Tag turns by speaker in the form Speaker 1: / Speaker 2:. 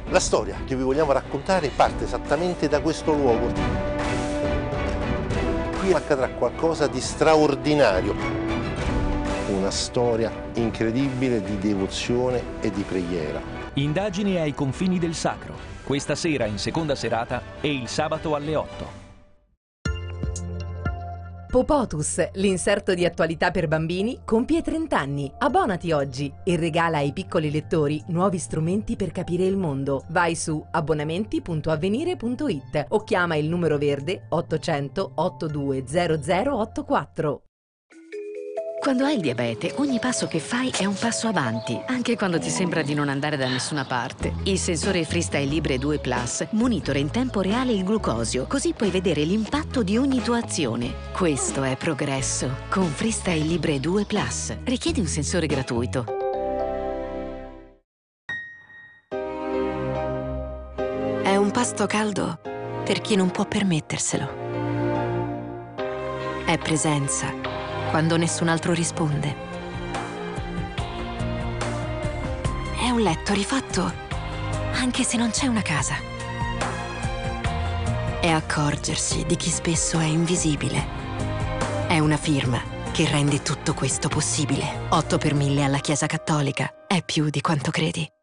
Speaker 1: La storia che vi vogliamo raccontare parte esattamente da questo luogo. Qui accadrà qualcosa di straordinario. Una storia incredibile di devozione e di preghiera.
Speaker 2: Indagini ai confini del sacro. Questa sera in seconda serata e il sabato alle 8.
Speaker 3: Popotus, l'inserto di attualità per bambini, compie 30 anni. Abbonati oggi e regala ai piccoli lettori nuovi strumenti per capire il mondo. Vai su abbonamenti.avvenire.it o chiama il numero verde 800 820084.
Speaker 4: Quando hai il diabete, ogni passo che fai è un passo avanti, anche quando ti sembra di non andare da nessuna parte. Il sensore Freestyle Libre 2 Plus monitora in tempo reale il glucosio, così puoi vedere l'impatto di ogni tua azione. Questo è progresso. Con Freestyle Libre 2 Plus. Richiedi un sensore gratuito.
Speaker 5: È un pasto caldo per chi non può permetterselo. È presenza quando nessun altro risponde. È un letto rifatto anche se non c'è una casa. È accorgersi di chi spesso è invisibile. È una firma che rende tutto questo possibile. 8 per 1000 alla Chiesa Cattolica. È più di quanto credi.